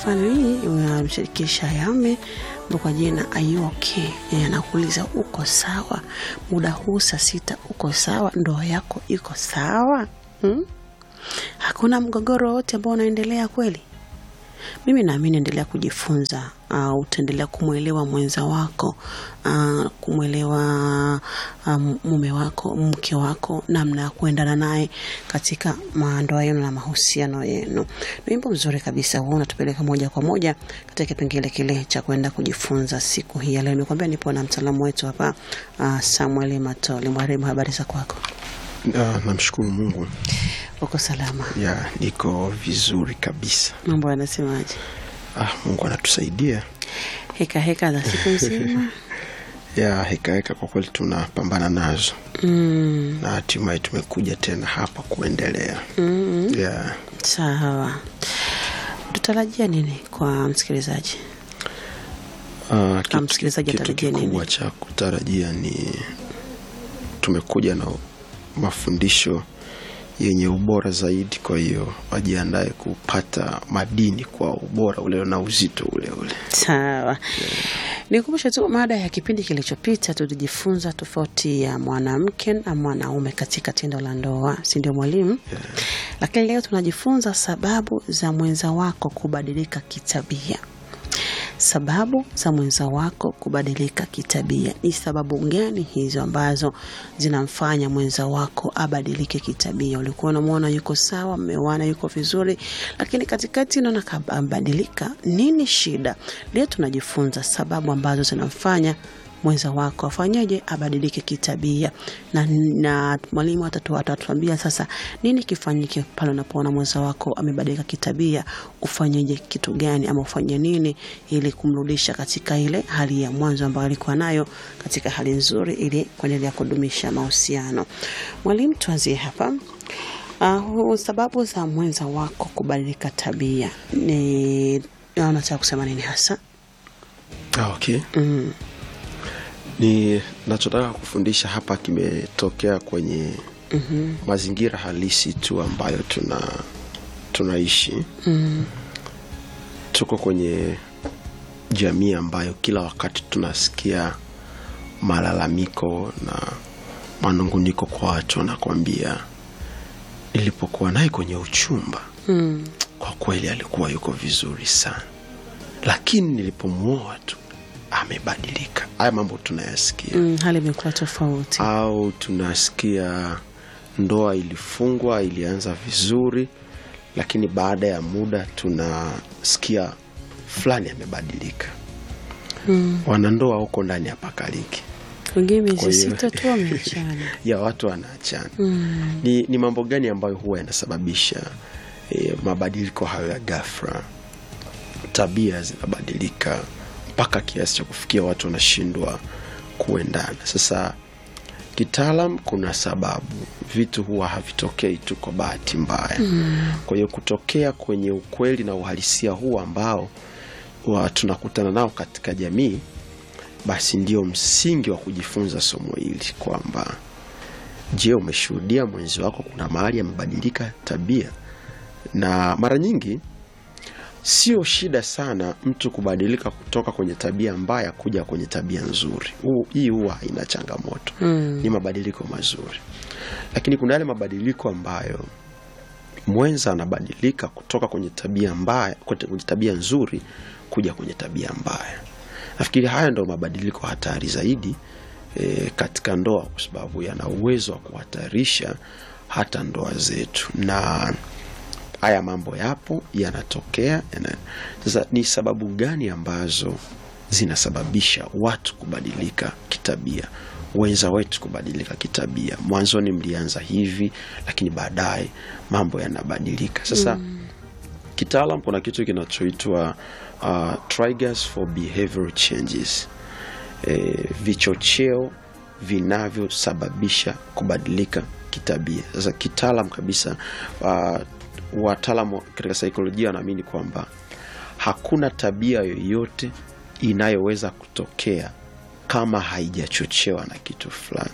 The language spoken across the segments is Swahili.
unafanya nini? Unamshirikisha Yame kwa jina are you okay? Anakuuliza uko sawa? Muda huu saa 6 uko sawa? Ndoa yako iko sawa? Hakuna mgogoro wote ambao unaendelea kweli? Mimi naamini endelea kujifunza, utaendelea kumuelewa mwenza wako, kumuelewa mume wako, mke wako, namna ya kuendana naye katika ndoa yenu na mahusiano yenu. Ni wimbo mzuri kabisa huu, unatupeleka moja kwa moja katika kipengele kile cha kwenda kujifunza siku hii. Leo nikwambia nipo na mtaalamu wetu hapa, Samuel Matole. Mwalimu, habari za kwako? Namshukuru Mungu. Uko salama? Ya, niko vizuri kabisa. Mambo yanasemaje? Mungu anatusaidia. Heka za siku nzima. Ya, heka kwa kweli tunapambana nazo. Na hatimaye tumekuja tena hapa kuendelea. Ya. Sawa. Tutarajia nini kwa msikilizaji? Msikilizaji atarajia nini? Kikubwa cha kutarajia ni tumekuja na mafundisho yenye ubora zaidi, kwa hiyo wajiandae kupata madini kwa ubora ule na uzito ule. Sawa. Nikumbushe tu mada ya kipindi kilichopita, tulijifunza tofauti ya mwanamke na mwanaume katika tendo la ndoa, si ndio mwalimu? Lakini leo tunajifunza sababu za mwenza wako kubadilika kitabia. Sababu za mwenza wako kubadilika kitabia. Ni sababu gani hizo ambazo zinamfanya mwenza wako abadilike kitabia? Ulikuwa unamuona yuko sawa, mmewana yuko vizuri, lakini katikati unaona kabadilika. Nini shida? Leo tunajifunza sababu ambazo zinamfanya mwenza wako afanyaje abadilike kitabia, na mwalimu atatuambia sasa nini kifanyike pale unapoona mwenza wako amebadilika kitabia. Ufanyeje, kitu gani ama ufanye nini ili kumrudisha katika ile hali ya mwanzo ambayo alikuwa nayo, katika hali nzuri, ili kuendelea kudumisha mahusiano. Mwalimu, tuanzie hapa. Sababu za mwenza wako kubadilika tabia, ni unataka kusema nini hasa? Okay. Ni nachotaka kufundisha hapa kimetokea kwenye mazingira halisi tu ambayo tunaishi. Tuko kwenye jamii ambayo kila wakati tunasikia malalamiko na manunguniko kwa watu, na kuambia nilipokuwa naye kwenye uchumba kwa kweli alikuwa yuko vizuri sana, lakini nilipomuoa tu amebadilika. Haya mambo tunayasikia. Hali imekuwa tofauti. Au tunasikia ndoa ilifungwa, ilianza vizuri, lakini baada ya muda tunasikia fulani amebadilika. Wanandoa huko ndani hapa kaliki. Wengine miezi 6 tu wameachana. Ya, watu wanaachana. Ni mambo gani ambayo huwa yanasababisha mabadiliko hayo ya ghafla? Tabia zinabadilika mpaka kiasi cha kufikia watu wanashindwa kuendana. Sasa kitaalam kuna sababu. Vitu huwa havitokei tu kwa bahati mbaya. Kwa hiyo kutokea kwenye ukweli na uhalisia huu ambao tunakutana nao katika jamii, basi ndio msingi wa kujifunza somo hili, kwamba je, umeshuhudia mwenzi wako kuna mahali amebadilika tabia? Na mara nyingi sio shida sana mtu kubadilika kutoka kwenye tabia mbaya kuja kwenye tabia nzuri. Hii huwa ina changamoto. Ni mabadiliko mazuri. Lakini kuna yale mabadiliko ambayo mwenza anabadilika kutoka kwenye tabia mbaya kwenye tabia nzuri kuja kwenye tabia mbaya. Nafikiri haya ndio mabadiliko hatari zaidi katika ndoa, kwa sababu yana uwezo wa kuhatarisha hata ndoa zetu. Na haya mambo yapo, yanatokea. Sasa ni sababu gani ambazo zinasababisha watu kubadilika kitabia, wenza wetu kubadilika kitabia? Mwanzoni mlianza hivi, lakini baadaye mambo yanabadilika. Sasa kitaalam kuna kitu kinachoitwa triggers for behavioral changes, vichocheo vinavyosababisha kubadilika kitabia. Sasa kitaalam kabisa, wataalamu katika saikolojia wanaamini kwamba hakuna tabia yoyote inayoweza kutokea kama haijachochewa na kitu fulani.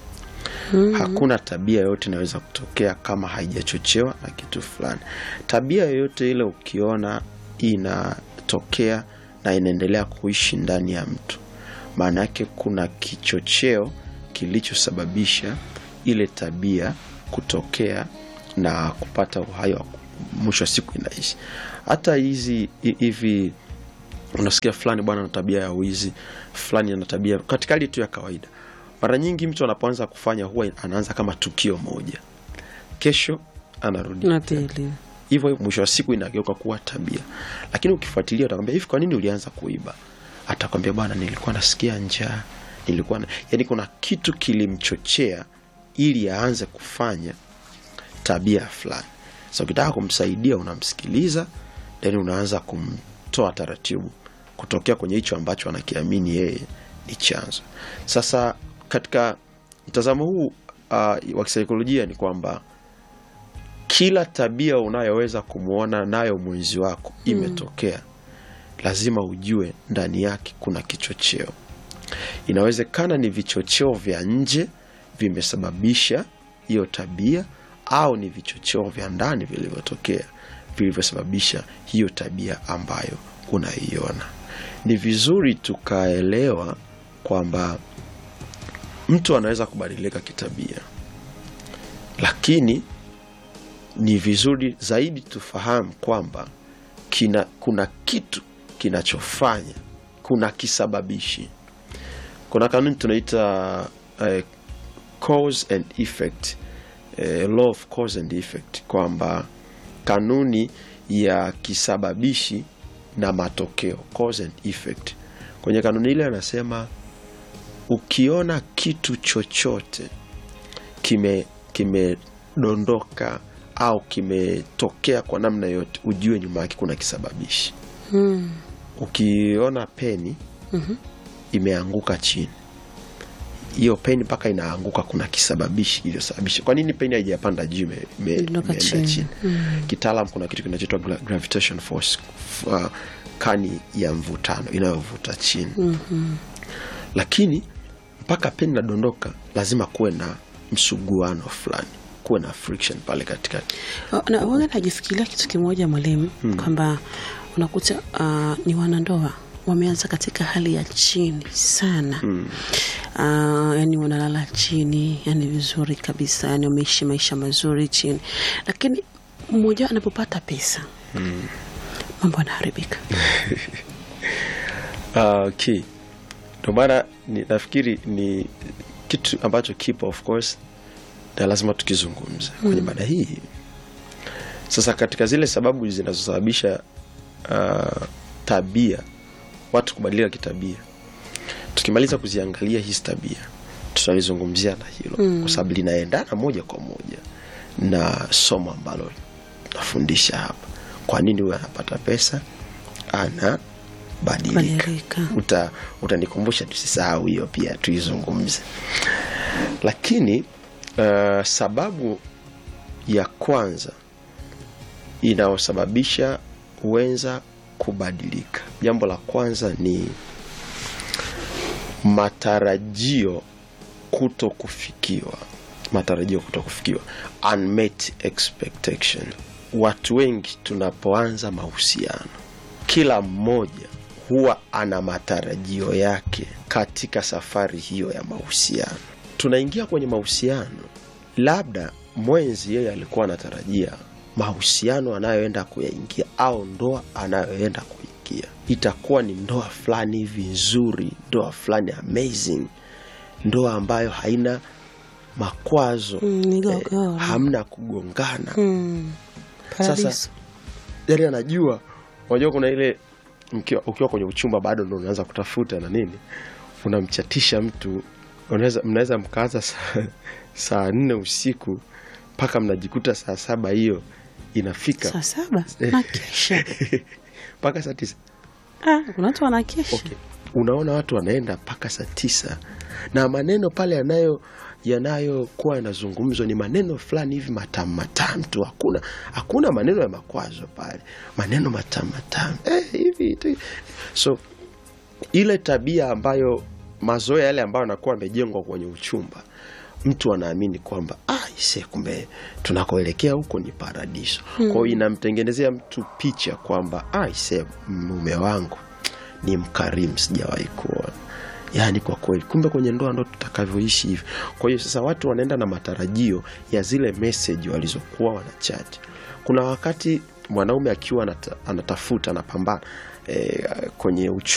Hakuna tabia yoyote inaweza kutokea kama haijachochewa na kitu fulani. Tabia yoyote ile ukiona inatokea na inaendelea kuishi ndani ya mtu, maana yake kuna kichocheo kilichosababisha ile tabia kutokea na kupata uhai, mwisho wa siku inaishi. Hata hivi unasikia fulani bwana ana tabia ya wizi, fulani ana tabia, katika hali tu ya kawaida. Mara nyingi mtu anapoanza kufanya huwa anaanza kama tukio moja, kesho anarudi hivyo, mwisho wa siku inageuka kuwa tabia. Lakini ukifuatilia utakwambia, hivi kwa nini ulianza kuiba? Atakwambia bwana, nilikuwa nasikia njaa, yani kuna kitu kilimchochea ili aanze kufanya tabia fulani. So ukitaka kumsaidia unamsikiliza, then unaanza kumtoa taratibu kutokea kwenye hicho ambacho anakiamini yeye ni chanzo. Sasa katika mtazamo huu wa kisaikolojia ni kwamba kila tabia unayoweza kumuona nayo mwenzi wako imetokea, lazima ujue ndani yake kuna kichocheo. Inawezekana ni vichocheo vya nje vimesababisha hiyo tabia, au ni vichocheo vya ndani vilivyotokea vilivyosababisha hiyo tabia ambayo unaiona. Ni vizuri tukaelewa kwamba mtu anaweza kubadilika kitabia, lakini ni vizuri zaidi tufahamu kwamba kuna kitu kinachofanya, kuna kisababishi. Kuna kanuni tunaita cause and effect, law of cause and effect, kwamba kanuni ya kisababishi na matokeo, cause and effect. Kwenye kanuni ile anasema ukiona kitu chochote kimedondoka au kimetokea kwa namna yote, ujue nyuma yake kuna kisababishi. Ukiona peni imeanguka chini, hiyo peni mpaka inaanguka kuna kisababishi iliyosababisha. Kwa nini peni haijapanda juu imeenda chini? Kitaalamu kuna kitu kinachoitwa gravitation force, kani ya mvutano inayovuta chini. Lakini mpaka peni inadondoka lazima kuwe na msuguano fulani, kuwe na friction pale katikati. Na wewe unajifikiria kitu kimoja mwalimu, kwamba unakuta ni wanandoa wameanza katika hali ya chini sana. Yani wanalala chini, yani vizuri kabisa, yani umeishi maisha mazuri chini, lakini mmoja anapopata pesa mambo yanaharibika. Okay. Ndio maana nafikiri ni kitu ambacho kipo, of course, na lazima tukizungumza kwenye mada hii. Sasa katika zile sababu zinazosababisha tabia, watu kubadilika kitabia, tukimaliza kuziangalia hizi tabia, tutalizungumzia na hilo kwa sababu linaendana moja kwa moja na somo ambalo nafundisha hapa. Kwa nini wewe anapata pesa anabadilika? Utanikumbusha tusisahau hiyo pia tuizungumze. Lakini sababu ya kwanza inayosababisha wenza kubadilika, jambo la kwanza ni matarajio kutokufikiwa. Unmet expectation. Watu wengi tunapoanza mahusiano, kila mmoja huwa ana matarajio yake katika safari hiyo ya mahusiano. Tunaingia kwenye mahusiano, labda mwenzi yeye alikuwa anatarajia mahusiano anayoenda kuyaingia au ndoa anayoenda kuingia itakuwa ni ndoa fulani hivi nzuri, ndoa fulani amazing, ndoa ambayo haina makwazo, hamna kugongana. Sasa yale anajua, unajua kuna ile ukiwa kwenye uchumba bado ndio unaanza kutafuta na nini, unamchatisha mtu, mnaweza mkaanza saa 4 usiku mpaka mnajikuta saa 7 hiyo inafika. Saa 7 nakesha mpaka saa 9. Kuna watu wanakesha. Okay. Unaona watu wanaenda mpaka saa 9 na maneno pale yanayokuwa yanazungumzwa ni maneno fulani hivi matamu tu, hakuna maneno ya makwazo pale, maneno matamu hivi. So ile tabia ambayo, mazoea yale ambayo yanakuwa yamejengwa kwenye uchumba, mtu anaamini kwamba kumbe tunakoelekea huko ni paradiso. Kwa hiyo inamtengenezea mtu picha kwamba mume wangu ni mkarimu, sijawahi kuona. Yaani kwa kweli kumbe kwenye ndoa ndo tutakavyoishi hivi. Kwa hiyo sasa watu wanaenda na matarajio ya zile message walizokuwa wanachat. Kuna wakati mwanaume akiwa anatafuta, anapambana kwenye